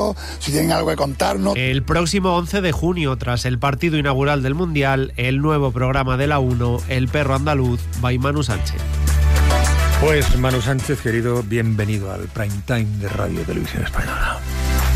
algo, si tienen algo que contarnos. El próximo 11 de junio, tras el partido inaugural del Mundial, el nuevo programa de la 1, El Perro Andaluz, by Manu Sánchez. Pues Manu Sánchez, querido, bienvenido al Prime Time de Radio Televisión Española.